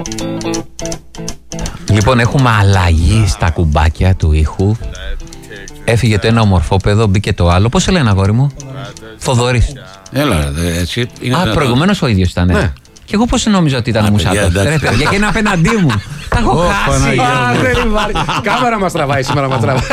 Λοιπόν, έχουμε αλλαγή στα κουμπάκια του ήχου. Έφυγε το ένα ομορφόπεδο, μπήκε το άλλο. Πώς σε λένε, αγόρι μου? Θοδωρής. Έλα, έτσι. Προηγουμένως ο ίδιος ήταν. Ναι. Και εγώ πώς νόμιζα ότι ήταν μουσάτος? Για και είναι απέναντί μου. Τα έχω χάσει. Κάμερα μας τραβάει σήμερα, μας τραβάει.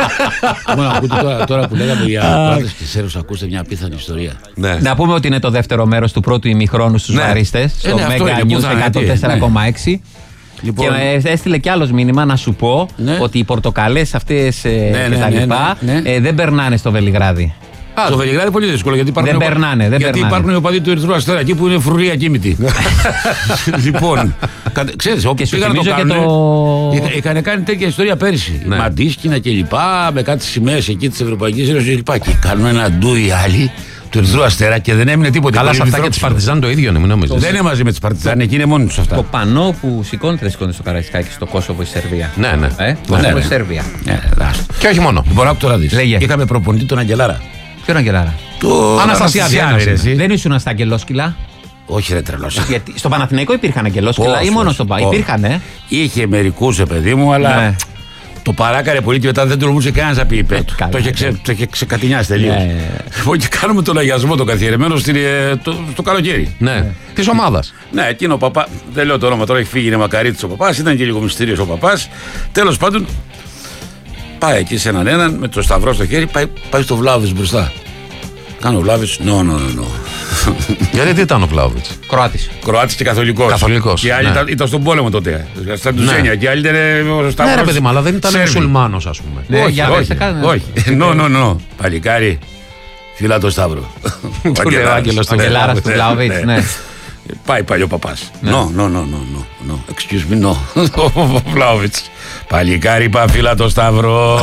Τώρα που λέγαμε για πάντες και σέρους, ακούστε μια απίθανη ιστορία. Να πούμε ότι είναι το δεύτερο μέρος του πρώτου ημιχρόνου στους βαρίστες, στο Mega News 104,6. Λοιπόν, και έστειλε κι άλλος μήνυμα να σου πω ότι οι πορτοκαλές αυτές και τα λοιπά δεν περνάνε στο Βελιγράδι. Στο Βελιγράδι είναι πολύ δύσκολο γιατί υπάρχουν. Δεν περνάνε. Γιατί υπάρχουν οι οπαδοί του Ερυθρού Αστέρα εκεί που είναι φρουρία κίνητη. Λοιπόν, ξέρεις, όπου πήγαν να το κάνουν. Είχαν κάνει τέτοια ιστορία πέρυσι. Μαντίσκινα και λοιπά, με κάτι σημαίες εκεί της Ευρωπαϊκής Ένωσης και λοιπά. Και κάνουν ένα ντου οι άλλοι του Ερυθρού Αστέρα και δεν έμεινε τίποτα. Καλά, σε αυτά και τη Παρτιζάν το ίδιο είναι, μην νομίζεις. Δεν είναι μαζί με τη Παρτιζάν, εκεί είναι μόνοι τους αυτά. Το πανό που σηκώνεται, δεν σηκώνεται στο Καραϊσκάκι, στο Κόσοβο, η Σερβία. Ναι. Η Σερβία. Και όχι μόνο. Λοιπόν, άκου τώρα δεις. Είχαμε προπονητή τον Αγγελάρα. Ποιον Αγγελάρα? Αναστασιάδη. Δεν ήσουν στα αγγελόσκυλα? Όχι, ρε τρελός. Γιατί στο Παναθηναϊκό υπήρχαν αγγελόσκυλα ή μόνο στον Πα? Υπήρχαν, Είχε μερικούς, παιδί μου, αλλά το παράκαρε πολύ και μετά δεν τολμούσε κανένας να πει υπέρ του. Το είχε ξεκατηνιάσει τελείως. Λοιπόν, και κάνουμε τον αγιασμό το καθιερωμένο στο καλοκαίρι. Της ομάδας. Ναι, εκείνο ο παπά, δεν λέω το όνομα τώρα, έχει φύγει, είναι μακαρίτης ο παπάς, ήταν και λίγο μυστήριος ο παπάς. Τέλος πάντων, πάει εκεί σε έναν με το σταυρό στο χέρι, πάει στο Βλάβιτς μπροστά. Κάνει ο Βλάβιτς, no. Γιατί τι ήταν ο Βλάβιτς? Κροάτης και καθολικός. Και άλλοι ήταν στον πόλεμο τότε. Στα Ντουζένια. Και άλλοι ήταν ο Σταυρός. Ναι, ρε παιδί μου, αλλά δεν ήταν μουσουλμάνος, ας πούμε. Όχι. No. Παλικάρι, φυλά το Σταύρο. Του λέει ο Άγγελος του Αγγελάρας του Βλάβιτς, ναι. Πάει παλιό παπάς. No. Excuse me, no. Ο Βλάβιτς. Παλικάρι, είπα, φυλά το Σταύρο.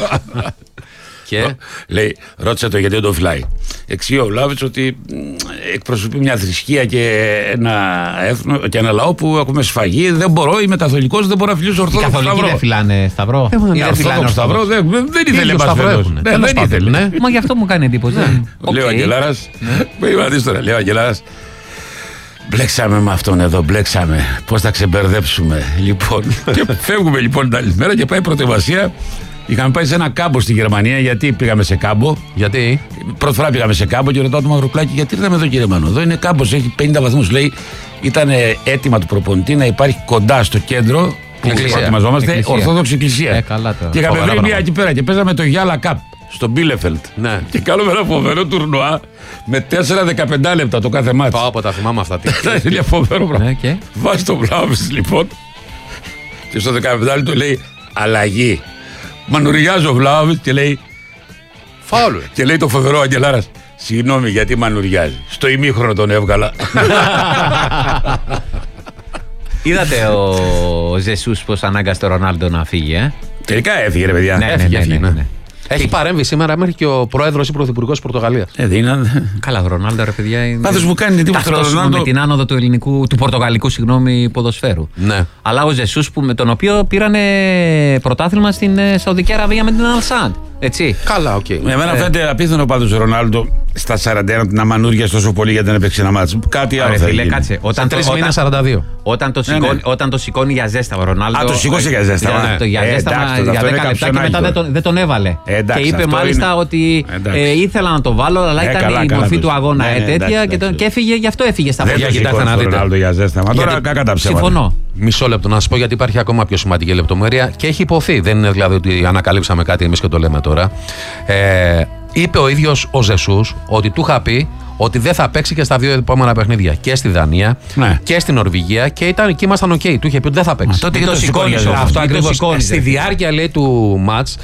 Και λέει, ρώτησε το γιατί δεν το φυλάει. Εξηγεί ο Βλάβιτς ότι εκπροσωπεί μια θρησκεία και ένα έθνο και ένα λαό που έχουμε σφαγή. Δεν μπορώ, είμαι καθολικός, δεν μπορώ να φιλήσω Ορθόδοξο Σταυρό. Οι καθολικοί δεν φυλάνε Σταυρό? Ορθόδοξο Σταυρό δεν ήθελε Δεν ήθελε. Μα γι' αυτό μου κάνει εντύπωση. Λέει ο Αγγελάρας, λέει ο Αγγελάρας, μπλέξαμε με αυτόν εδώ, μπλέξαμε. Πώς θα ξεμπερδέψουμε? Λοιπόν, και φεύγουμε λοιπόν την άλλη μέρα και πάει προετοιμασία. Είχαμε πάει σε ένα κάμπο στη Γερμανία. Γιατί πήγαμε σε κάμπο? Γιατί? Πρώτη φορά πήγαμε σε κάμπο και ρωτάω το Μαυροκλάκι, γιατί ήρθαμε εδώ, κύριε Μανώ? Εδώ είναι κάμπος, έχει 50 βαθμούς. Λέει, ήταν έτοιμα του προπονητή να υπάρχει κοντά στο κέντρο που ετοιμαζόμαστε Ορθόδοξη Εκκλησία. Και είχαμε βρει μια εκεί πέρα και παίζαμε το Γιάλα Καπ στο Μπίλεφελτ. Και κάνουμε ένα φοβερό τουρνουά με 4-15 λεπτά το κάθε μάτι. Πάω από τα θυμάμαι αυτά. Είναι φοβερό πράγμα. Βάζει το Βλάβιτς λοιπόν και στο 15 λεπτό λέει αλλαγή. Μανουριάζει ο Βλάβιτς και λέει φάουλ. Και λέει το φοβερό Αγγελάρας, συγγνώμη γιατί μανουριάζει. Στο ημίχρονο τον έβγαλα. Είδατε ο Ζεσούς πως ανάγκασε τον Ρονάλντο να φύγει, Τελικά έφυγε, ρε παιδιά. Ναι. Έχει παρέμβει σήμερα μέχρι και ο πρόεδρος ή πρωθυπουργός της Πορτογαλίας. Καλά, ο Ρονάλντο, ρε παιδιά. Πάντως μου κάνει εντύπωση με την άνοδο του πορτογαλικού ποδοσφαίρου. Ναι. Αλλά ο Ζεσούς με τον οποίο πήρανε πρωτάθλημα στην Σαουδική Αραβία με την Al-Sadd. Έτσι. Καλά, οκ. Εμένα φαίνεται απίθανο πάντως ο Ρονάλντο στα 41 να μανούριασε τόσο πολύ γιατί δεν έπαιξε ένα μάτσο. Κάτι άλλο θα γίνει. Κάτσε. Όταν 3 μήνες 42. Όταν το σηκώνει για ζέστα ο Ρονάλντο. Το σηκώσε για ζέστα. Για 10 λεπτά και μετά δεν τον έβαλε. Και είπε μάλιστα ότι ήθελα να το βάλω, αλλά ήταν η μορφή του αγώνα τέτοια και έφυγε, γι' αυτό έφυγε στα πόδια. Κοιτάξτε να δείτε. Τώρα κακά τα ψέματα. Συμφωνώ. Μισό λεπτό να σας πω γιατί υπάρχει ακόμα πιο σημαντική λεπτομέρεια και έχει υποθεί. Δεν είναι δηλαδή ότι ανακαλύψαμε κάτι εμείς και το λέμε τώρα. Είπε ο ίδιος ο Ζεσούς ότι του είχα πει ότι δεν θα παίξει και στα 2 επόμενα παιχνίδια. Και στη Δανία και στην Νορβηγία και ήμασταν οκ. Του είχε πει ότι δεν θα παίξει. Τότε και το σηκώνει αυτό ακριβώς. Στη διάρκεια λέει του μάτς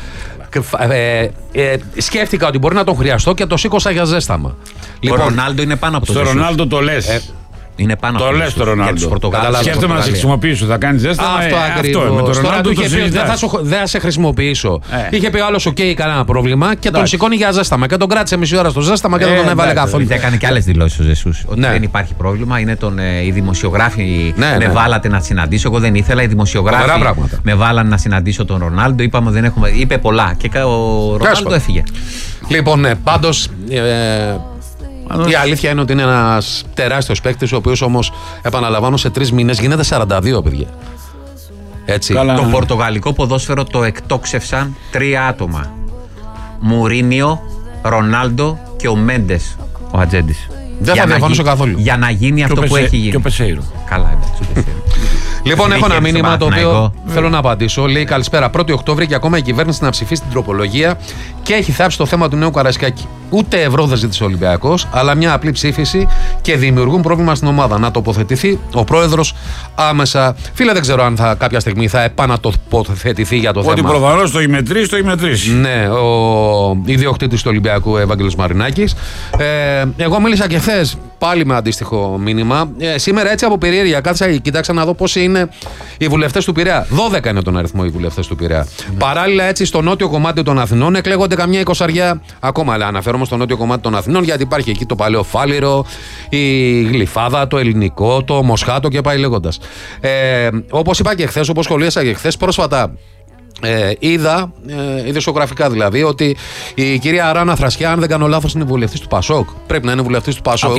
σκέφτηκα ότι μπορεί να τον χρειαστώ και το σήκωσα για ζέσταμα. Ο Ρονάλντο είναι πάνω από το Ζεσούς. Στο Ρονάλντο το λες. Είναι πάνω το λες το Ρονάλντο. Σκέφτομαι να σε χρησιμοποιήσω. Θα κάνεις ζέσταμα. Αυτό ακριβώς. Με τον Ρονάλντο του είχε πει δεν θα σε χρησιμοποιήσω. Είχε πει άλλος οκ, κανένα πρόβλημα και τον σηκώνει για ζέσταμα. Και τον κράτησε μισή ώρα στο ζέσταμα και δεν τον έβαλε καθόλου. Έκανε και άλλες δηλώσεις ο Ζεσούς. Ότι δεν υπάρχει πρόβλημα. Είναι οι δημοσιογράφοι με βάλατε να συναντήσω. Εγώ δεν ήθελα. Οι δημοσιογράφοι με βάλανε να συναντήσω τον Ρονάλντο. Είπαμε δεν έχουμε. Είπε πολλά. Και ο Ρονάλντο έφυγε. Λοιπόν, πάντως. Η αλήθεια είναι ότι είναι ένας τεράστιος παίκτης, ο οποίος όμως, επαναλαμβάνω, σε 3 μήνες γίνεται 42, παιδιά. Έτσι. Το πορτογαλικό ποδόσφαιρο το εκτόξευσαν 3 άτομα. Μουρίνιο, Ρονάλντο και ο Μέντες, ο Ατζέντης. Δεν θα διαφωνήσω καθόλου. Για να γίνει αυτό που έχει γίνει. Και ο Πεσέιρο. Καλά, εντάξει. Λοιπόν, έχω ένα μήνυμα το οποίο θέλω να απαντήσω. Λέει: καλησπέρα. 1η Οκτώβρη και ακόμα η κυβέρνηση να ψηφίσει την τροπολογία και έχει θάψει το θέμα του νέου Καραϊσκάκη. Ούτε ευρώ δεν ζήτησε ο Ολυμπιακός, αλλά μια απλή ψήφιση και δημιουργούν πρόβλημα στην ομάδα. Να τοποθετηθεί ο πρόεδρος άμεσα. Φίλε, δεν ξέρω αν κάποια στιγμή θα επανατοποθετηθεί για το θέμα. Ότι προφανώς το ημετρής. Ναι, ο ιδιοκτήτης του Ολυμπιακού Ευάγγελος Μαρινάκης. Εγώ μίλησα και χθες πάλι με αντίστοιχο μήνυμα. Σήμερα έτσι από περιέργεια κάθισα και κοίταξα να δω πόσοι είναι οι βουλευτές του Πειραιά. 12 είναι τον αριθμό οι βουλευτές του Πειραιά. Παράλληλα, έτσι στο νότιο κομμάτι των Αθηνών εκλέγονται καμιά 20 ακόμα. Αλλά αναφέρομαι στο νότιο κομμάτι των Αθηνών, γιατί υπάρχει εκεί το παλαιό Φάληρο, η Γλυφάδα, το Ελληνικό, το Μοσχάτο και πάει λέγοντας. Όπως είπα και χθες, όπως σχολίασα και χθες, πρόσφατα. Είδα, ειδησιογραφικά δηλαδή, ότι η κυρία Ράνα Θρασιά, αν δεν κάνω λάθος, είναι βουλευτής του Πασόκ. Πρέπει να είναι βουλευτής του Πασόκ.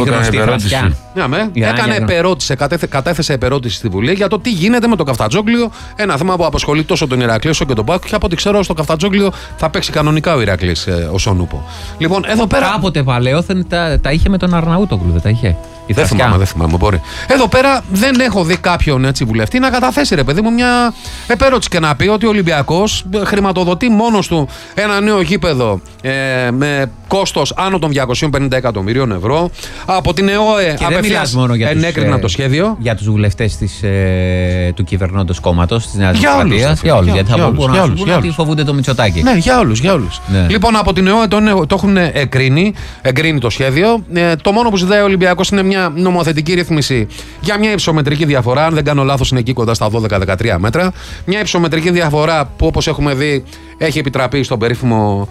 Έκανε επερώτηση, κατέθεσε επερώτηση στη Βουλή για το τι γίνεται με το Καφτατζόγλιο. Ένα θέμα που απασχολεί τόσο τον Ηρακλή όσο και τον Πάκο. Και από ό,τι ξέρω, στο Καφτατζόγλιο θα παίξει κανονικά ο Ηρακλής ως ο Νούπο. Λοιπόν, εδώ πέρα. Κάποτε παλαιόθεν τα είχε με τον Αρναούτογλου, δεν τα είχε. Δεν θυμάμαι, μπορεί. Εδώ πέρα δεν έχω δει κάποιον έτσι βουλευτή να καταθέσει, ρε παιδί μου, μια επέρώτηση και να πει ότι ο Ολυμπιακός χρηματοδοτεί μόνος του ένα νέο γήπεδο με κόστος άνω των 250 εκατομμυρίων ευρώ. Από την ΕΟΕ απευθείας ενέκριναν το σχέδιο. Για τους βουλευτές του κυβερνώντος κόμματος της Νέας Δημοκρατίας. Για όλους. Γιατί θα μπορούν να σου πούνε ότι φοβούνται το Μητσοτάκη. Ναι, για όλους. Ναι. Λοιπόν, από την ΕΟΕ το έχουν εγκρίνει το σχέδιο. Το μόνο που ζητάει ο Ολυμπιακός είναι μια νομοθετική ρύθμιση για μια υψομετρική διαφορά. Αν δεν κάνω λάθος, είναι εκεί κοντά στα 12-13 μέτρα. Μια υψομετρική διαφορά που, όπως έχουμε δει, έχει επιτραπεί στον περίφημο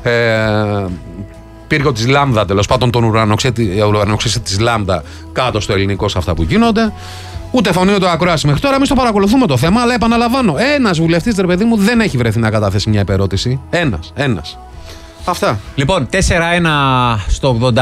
πύργο της Λάμδα, τέλος πάντων τον ουρανοξύστη της Λάμδα, κάτω στο ελληνικό σε αυτά που γίνονται. Ούτε φωνή ούτε ακρόαση μέχρι τώρα. Εμείς το παρακολουθούμε το θέμα, αλλά επαναλαμβάνω, ένας βουλευτής, ρε παιδί μου, δεν έχει βρεθεί να καταθέσει μια επερώτηση. Ένας. Αυτά. Λοιπόν, 4-1 στο 80.